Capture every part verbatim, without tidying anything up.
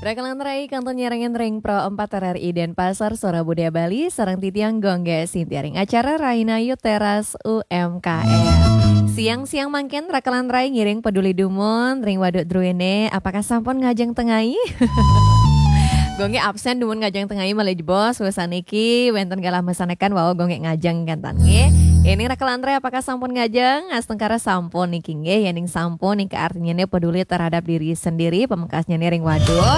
Rekalan Rai kantor nyerengen Ring Pro empat R R I dan Pasar Suara Budaya Bali sareng titiang gongge sintiaring acara Rainayu Teras U M K M. Siang-siang mangken Rekalan Rai ngiring peduli dumun ring waduk druene apakah sampun ngajeng tengai? Gonge absen dumun ngajeng tengai malih bos wasaniki wenten galah mesanekan wow gonge ngajeng kantan nggih. Ini Rekalan Rai apakah sampun ngajeng? Astengkara sampun niki nggih yening sampun niki artinya ne peduli terhadap diri sendiri pemekasnya ring waduk.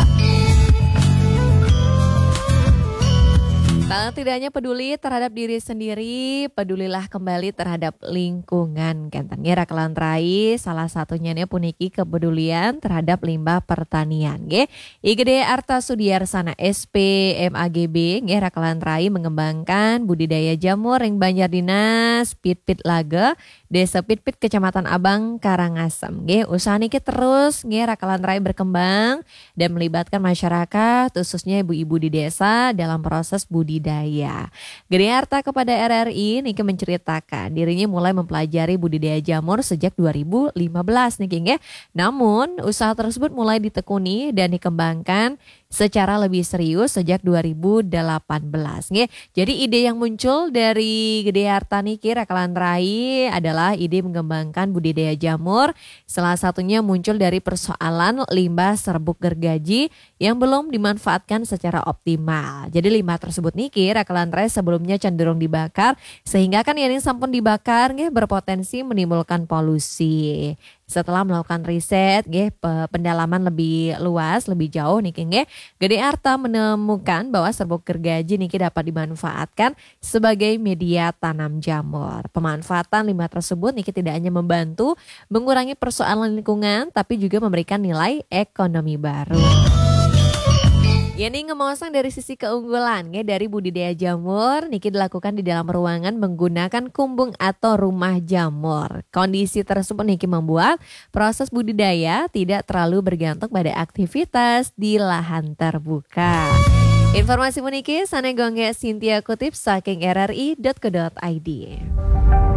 Kalau tidak hanya peduli terhadap diri sendiri, pedulilah kembali terhadap lingkungan. Kentangnya Rekalan Rai salah satunya nih puniki kepedulian terhadap limbah pertanian. Nggih, I G D Arta Sudiarsana S P M A G B nggih Rekalan Rai mengembangkan budidaya jamur ring Banjardinas Pitpit Lage, Desa Pitpit Kecamatan Abang Karangasem. Nggih, usaha niki terus nggih Rekalan Rai berkembang dan melibatkan masyarakat khususnya ibu-ibu di desa dalam proses budidaya. Budidaya. Gede Harta kepada R R I niki menceritakan dirinya mulai mempelajari budidaya jamur sejak dua ribu lima belas niki nggih. Namun usaha tersebut mulai ditekuni dan dikembangkan secara lebih serius sejak dua ribu delapan belas nggih. Jadi ide yang muncul dari Gede Harta niki Rekalan Rai adalah ide mengembangkan budidaya jamur. Salah satunya muncul dari persoalan limbah serbuk gergaji yang belum dimanfaatkan secara optimal. Jadi limbah tersebut niki Rekalan Rai sebelumnya cenderung dibakar sehingga kan yang sampun dibakar nggih berpotensi menimbulkan polusi. Setelah melakukan riset nggih pendalaman lebih luas lebih jauh niki nggih Gede Harta menemukan bahwa serbuk gergaji niki dapat dimanfaatkan sebagai media tanam jamur. Pemanfaatan limbah tersebut niki tidak hanya membantu mengurangi persoalan lingkungan tapi juga memberikan nilai ekonomi baru. Ini ngemosang dari sisi keunggulan ya, dari budidaya jamur niki dilakukan di dalam ruangan menggunakan kumbung atau rumah jamur. Kondisi tersebut niki membuat proses budidaya tidak terlalu bergantung pada aktivitas di lahan terbuka. Informasi meniki sane gongge Cynthia kutip saking R R I dot co dot I D.